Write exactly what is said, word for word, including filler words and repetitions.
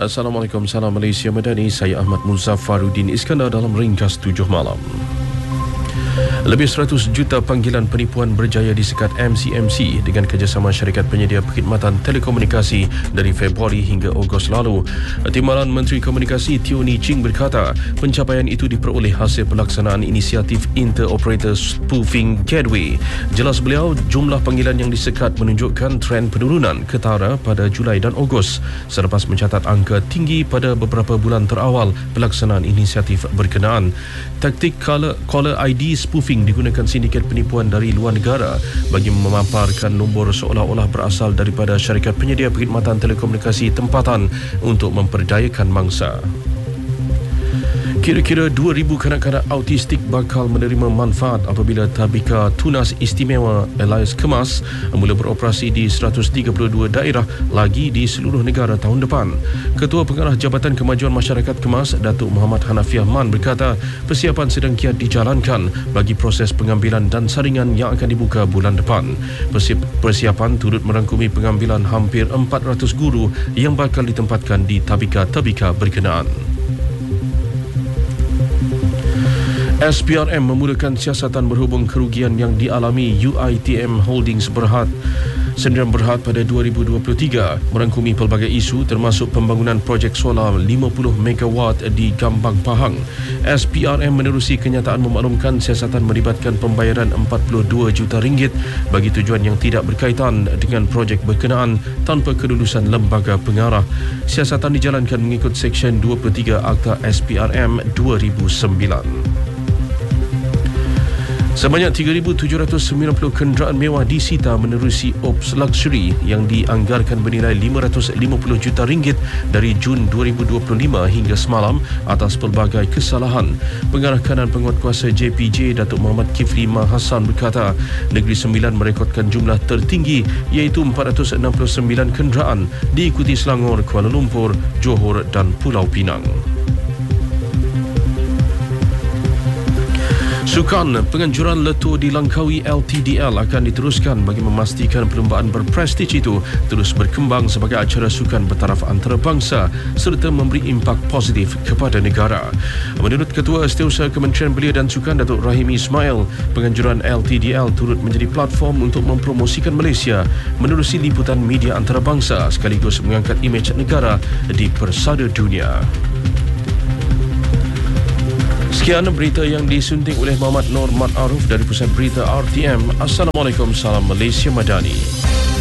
Assalamualaikum, salam Malaysia Madani. Saya Ahmad Muzaffaruddin Iskandar dalam ringkas tujuh malam. Lebih seratus juta panggilan penipuan berjaya disekat M C M C dengan kerjasama syarikat penyedia perkhidmatan telekomunikasi dari Februari hingga Ogos lalu. Timbalan Menteri Komunikasi Teo Ni Ching berkata, pencapaian itu diperoleh hasil pelaksanaan inisiatif Inter-Operator Spoofing Gateway. Jelas beliau, jumlah panggilan yang disekat menunjukkan tren penurunan ketara pada Julai dan Ogos selepas mencatat angka tinggi pada beberapa bulan terawal pelaksanaan inisiatif berkenaan. Taktik caller, caller I D spoofing digunakan sindiket penipuan dari luar negara bagi memaparkan nombor seolah-olah berasal daripada syarikat penyedia perkhidmatan telekomunikasi tempatan untuk memperdayakan mangsa. Kira-kira dua ribu kanak-kanak autistik bakal menerima manfaat apabila Tabika Tunas Istimewa Elias Kemas mula beroperasi di seratus tiga puluh dua daerah lagi di seluruh negara tahun depan. Ketua Pengarah Jabatan Kemajuan Masyarakat Kemas, Datuk Muhammad Hanafiah Man berkata, persiapan sedang kiat dijalankan bagi proses pengambilan dan saringan yang akan dibuka bulan depan. Persiapan turut merangkumi pengambilan hampir empat ratus guru yang bakal ditempatkan di tabika-tabika berkenaan. S P R M memulakan siasatan berhubung kerugian yang dialami U I T M Holdings Berhad Sdn Berhad pada dua ribu dua puluh tiga, merangkumi pelbagai isu termasuk pembangunan projek solar lima puluh megawatt di Gambang Pahang. S P R M menerusi kenyataan memaklumkan siasatan melibatkan pembayaran empat puluh dua juta ringgit bagi tujuan yang tidak berkaitan dengan projek berkenaan tanpa kelulusan lembaga pengarah. Siasatan dijalankan mengikut Seksyen dua puluh tiga Akta S P R M dua ribu sembilan. Sebanyak tiga ribu tujuh ratus sembilan puluh kenderaan mewah disita menerusi Ops Luxury yang dianggarkan bernilai lima ratus lima puluh juta ringgit dari Jun dua ribu dua puluh lima hingga semalam atas pelbagai kesalahan. Pengarah kanan penguatkuasa J P J Datuk Muhammad Kifli Mahasan berkata, Negeri Sembilan merekodkan jumlah tertinggi iaitu empat ratus enam puluh sembilan kenderaan diikuti Selangor, Kuala Lumpur, Johor dan Pulau Pinang. Sukan penganjuran Leto di Langkawi L T D L akan diteruskan bagi memastikan perlombaan berprestij itu terus berkembang sebagai acara sukan bertaraf antarabangsa serta memberi impak positif kepada negara. Menurut Ketua Setiausaha Kementerian Belia dan Sukan Datuk Rahim Ismail, penganjuran L T D L turut menjadi platform untuk mempromosikan Malaysia menerusi liputan media antarabangsa sekaligus mengangkat imej negara di persada dunia. Sekian berita yang disunting oleh Muhammad Nur Mat Aruf dari Pusat Berita R T M. Assalamualaikum, salam Malaysia Madani.